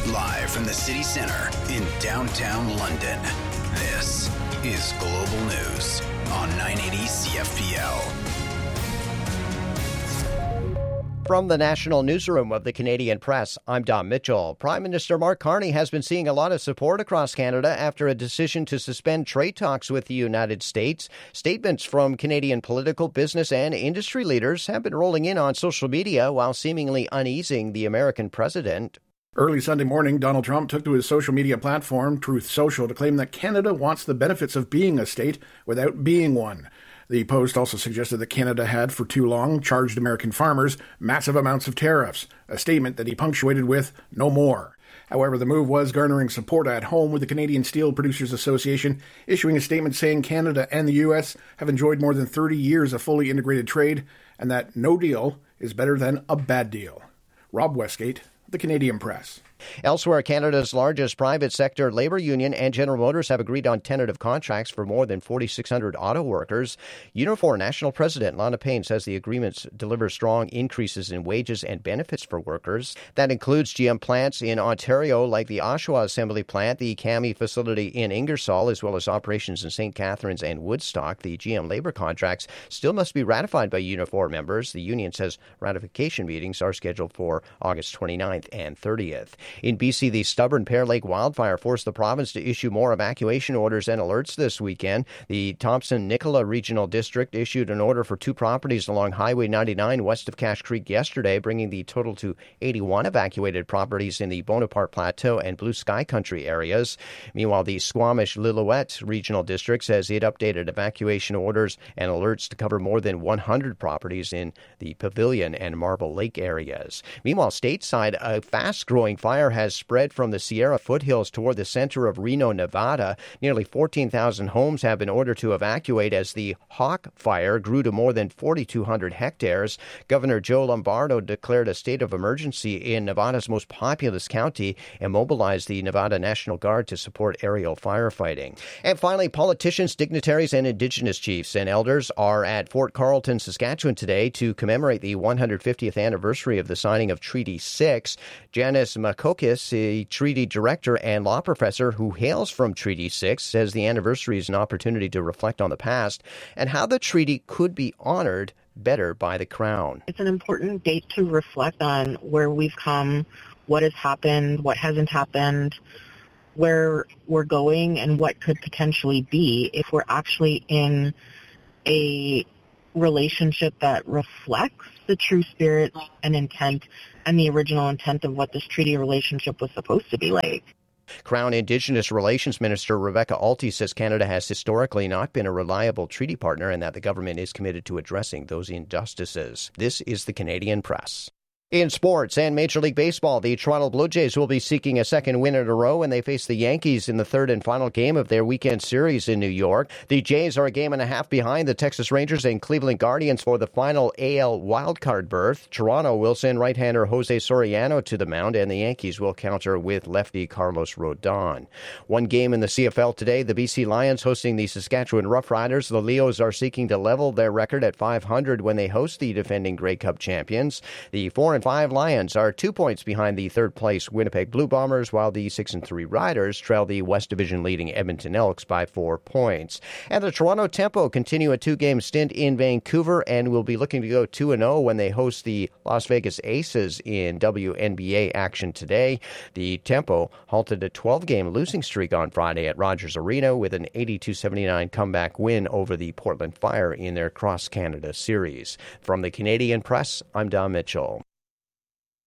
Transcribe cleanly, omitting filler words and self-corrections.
Live from the city center in downtown London, this is Global News on 980 CFPL. From the National Newsroom of the Canadian Press, I'm Dom Mitchell. Prime Minister Mark Carney has been seeing a lot of support across Canada after a decision to suspend trade talks with the United States. Statements from Canadian political, business, and industry leaders have been rolling in on social media while seemingly uneasing the American president. Early Sunday morning, Donald Trump took to his social media platform, Truth Social, to claim that Canada wants the benefits of being a state without being one. The Post also suggested that Canada had, for too long, charged American farmers massive amounts of tariffs, a statement that he punctuated with, "no more." However, the move was garnering support at home, with the Canadian Steel Producers Association issuing a statement saying Canada and the U.S. have enjoyed more than 30 years of fully integrated trade, and that no deal is better than a bad deal. Rob Westgate, The Canadian Press. Elsewhere, Canada's largest private sector labour union and General Motors have agreed on tentative contracts for more than 4,600 auto workers. Unifor National President Lana Payne says the agreements deliver strong increases in wages and benefits for workers. That includes GM plants in Ontario like the Oshawa Assembly Plant, the CAMI facility in Ingersoll, as well as operations in St. Catharines and Woodstock. The GM labour contracts still must be ratified by Unifor members. The union says ratification meetings are scheduled for August 29th and 30th. In BC, the stubborn Pear Lake wildfire forced the province to issue more evacuation orders and alerts this weekend. The Thompson-Nicola Regional District issued an order for 2 properties along Highway 99 west of Cache Creek yesterday, bringing the total to 81 evacuated properties in the Bonaparte Plateau and Blue Sky Country areas. Meanwhile, the Squamish-Lillooet Regional District says it updated evacuation orders and alerts to cover more than 100 properties in the Pavilion and Marble Lake areas. Meanwhile, stateside, a fast-growing fire has spread from the Sierra foothills toward the center of Reno, Nevada. Nearly 14,000 homes have been ordered to evacuate as the Hawk Fire grew to more than 4,200 hectares. Governor Joe Lombardo declared a state of emergency in Nevada's most populous county and mobilized the Nevada National Guard to support aerial firefighting. And finally, politicians, dignitaries, and Indigenous chiefs and elders are at Fort Carlton, Saskatchewan today to commemorate the 150th anniversary of the signing of Treaty 6. Janice Makokis, a treaty director and law professor who hails from Treaty 6, says the anniversary is an opportunity to reflect on the past and how the treaty could be honored better by the Crown. It's an important date to reflect on where we've come, what has happened, what hasn't happened, where we're going, and what could potentially be if we're actually in a relationship that reflects the true spirit and intent and the original intent of what this treaty relationship was supposed to be like. Crown Indigenous Relations Minister Rebecca Alty says Canada has historically not been a reliable treaty partner and that the government is committed to addressing those injustices. This is the Canadian Press. In sports and Major League Baseball, the Toronto Blue Jays will be seeking a second win in a row when they face the Yankees in the third and final game of their weekend series in New York. The Jays are a game and a half behind the Texas Rangers and Cleveland Guardians for the final AL wildcard berth. Toronto will send right-hander Jose Soriano to the mound, and the Yankees will counter with lefty Carlos Rodon. One game in the CFL today, the BC Lions hosting the Saskatchewan Roughriders. The Leos are seeking to level their record at 500 when they host the defending Grey Cup champions. The 4-5 Lions are 2 points behind the third-place Winnipeg Blue Bombers, while the 6-3 Riders trail the West Division leading Edmonton Elks by 4 points. And the Toronto Tempo continue a 2-game stint in Vancouver and will be looking to go 2-0 when they host the Las Vegas Aces in WNBA action today. The Tempo halted a 12-game losing streak on Friday at Rogers Arena with an 82-79 comeback win over the Portland Fire in their Cross Canada series. From the Canadian Press, I'm Dom Mitchell.